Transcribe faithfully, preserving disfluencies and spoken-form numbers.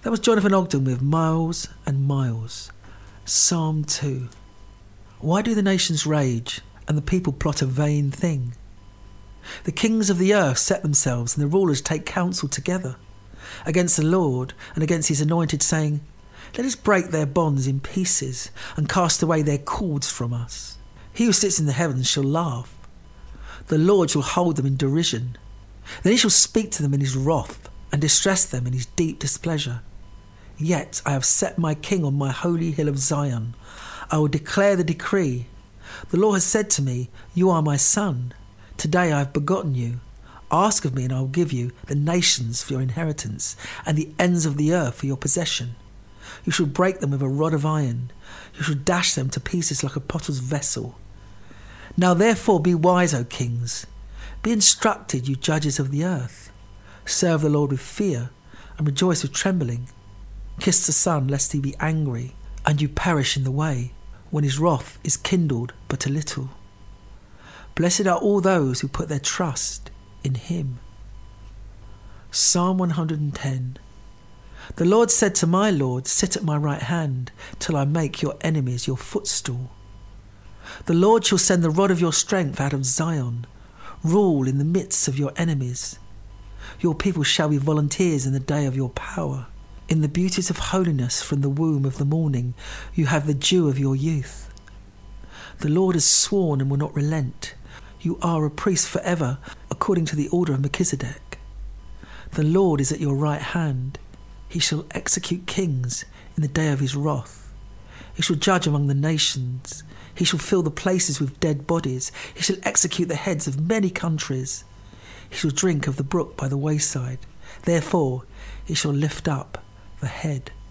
That was Jonathan Ogden with Miles and Miles. Psalm two. Why do the nations rage and the people plot a vain thing? The kings of the earth set themselves and the rulers take counsel together against the Lord and against his anointed, saying, let us break their bonds in pieces and cast away their cords from us. He who sits in the heavens shall laugh. The Lord shall hold them in derision. Then he shall speak to them in his wrath and distress them in his deep displeasure. Yet I have set my king on my holy hill of Zion. I will declare the decree. The Lord has said to me, you are my son. Today I have begotten you. Ask of me and I will give you the nations for your inheritance and the ends of the earth for your possession. You shall break them with a rod of iron. You shall dash them to pieces like a potter's vessel. Now therefore be wise, O kings. Be instructed, you judges of the earth. Serve the Lord with fear and rejoice with trembling. Kiss the Son, lest he be angry, and you perish in the way, when his wrath is kindled but a little. Blessed are all those who put their trust in him. Psalm one hundred ten. The Lord said to my Lord, sit at my right hand, till I make your enemies your footstool. The Lord shall send the rod of your strength out of Zion. Rule in the midst of your enemies. Your people shall be volunteers in the day of your power. In the beauties of holiness from the womb of the morning, you have the dew of your youth. The Lord has sworn and will not relent. You are a priest forever, according to the order of Melchizedek. The Lord is at your right hand. He shall execute kings in the day of his wrath. He shall judge among the nations. He shall fill the places with dead bodies. He shall execute the heads of many countries. He shall drink of the brook by the wayside. Therefore he shall lift up the head